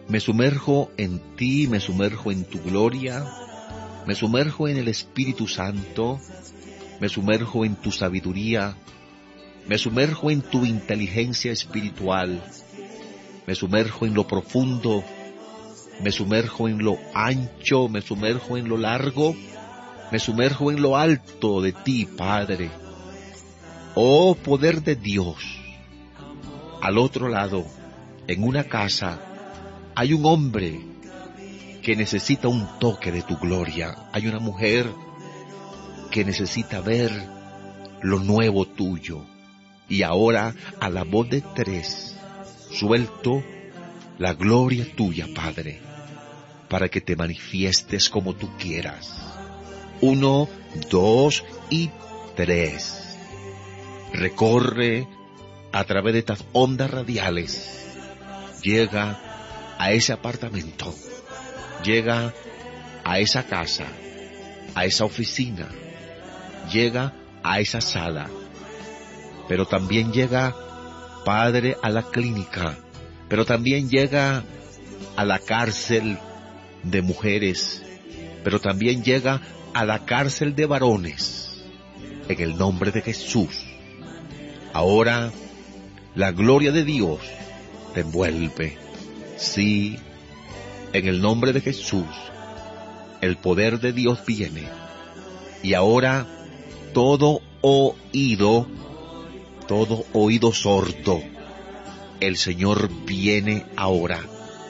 Me sumerjo en ti, me sumerjo en tu gloria, me sumerjo en el Espíritu Santo, me sumerjo en tu sabiduría, me sumerjo en tu inteligencia espiritual, me sumerjo en lo profundo, me sumerjo en lo ancho, me sumerjo en lo largo, me sumerjo en lo alto de ti, Padre. Oh poder de Dios, al otro lado, en una casa, hay un hombre que necesita un toque de tu gloria. Hay una mujer que necesita ver lo nuevo tuyo. Y ahora, a la voz de tres, suelto la gloria tuya, Padre, para que te manifiestes como tú quieras. 1, 2 y 3. Recorre a través de estas ondas radiales. Llega a ese apartamento. Llega a esa casa, a esa oficina. Llega a esa sala. Pero también llega, Padre, a la clínica. Pero también llega a la cárcel de mujeres. Pero también llega a la cárcel de varones. En el nombre de Jesús. Ahora, la gloria de Dios te envuelve. Sí, en el nombre de Jesús, el poder de Dios viene. Y ahora, todo oído sordo, el Señor viene ahora.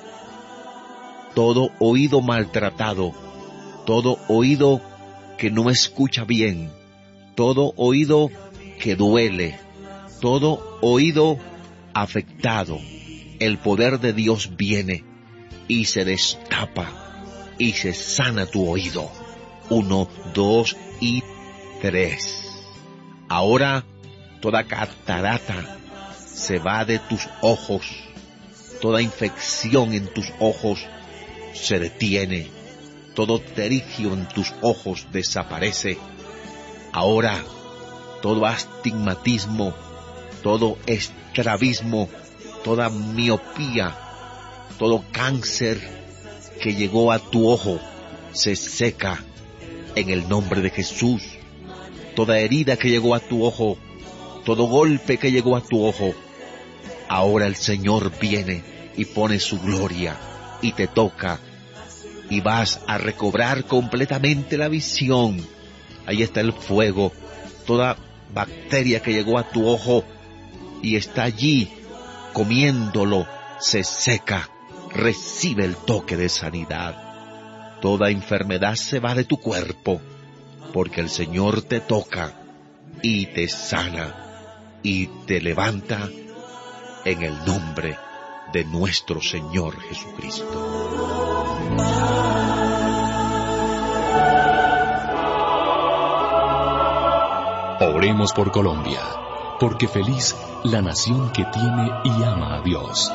Todo oído maltratado, todo oído que no escucha bien, todo oído que duele, todo oído afectado, el poder de Dios viene y se destapa y se sana tu oído. 1, 2 y 3. Ahora toda catarata se va de tus ojos, toda infección en tus ojos se detiene, todo terigio en tus ojos desaparece. Ahora todo astigmatismo, todo estrabismo, toda miopía, todo cáncer que llegó a tu ojo se seca en el nombre de Jesús. Toda herida que llegó a tu ojo, todo golpe que llegó a tu ojo, ahora el Señor viene y pone su gloria y te toca y vas a recobrar completamente la visión. Ahí está el fuego, toda bacteria que llegó a tu ojo y está allí comiéndolo, se seca, recibe el toque de sanidad. Toda enfermedad se va de tu cuerpo, porque el Señor te toca y te sana y te levanta en el nombre de nuestro Señor Jesucristo. Oremos por Colombia, porque feliz la nación que tiene y ama a Dios.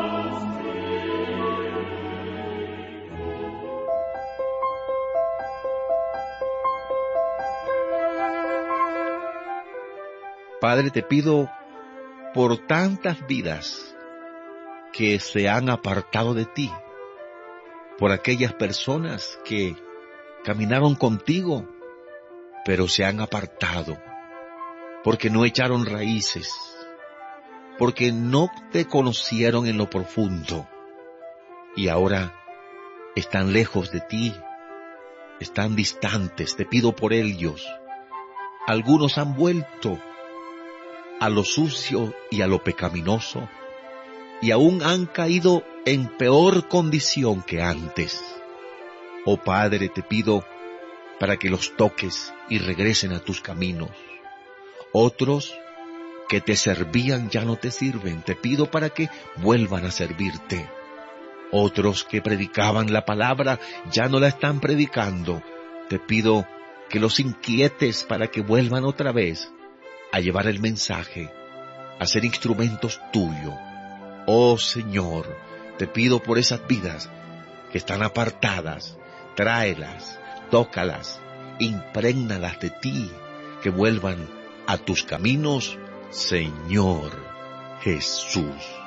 Padre, te pido por tantas vidas que se han apartado de ti, por aquellas personas que caminaron contigo, pero se han apartado, porque no echaron raíces, porque no te conocieron en lo profundo, y ahora están lejos de ti, están distantes. Te pido por ellos. Algunos han vuelto a lo sucio y a lo pecaminoso, y aún han caído en peor condición que antes. Oh Padre, te pido para que los toques y regresen a tus caminos. Otros que te servían ya no te sirven. Te pido para que vuelvan a servirte. Otros que predicaban la palabra ya no la están predicando. Te pido que los inquietes para que vuelvan otra vez a llevar el mensaje, a ser instrumentos tuyos. Oh Señor, te pido por esas vidas que están apartadas, tráelas, tócalas, imprégnalas de ti, que vuelvan a tus caminos, Señor Jesús.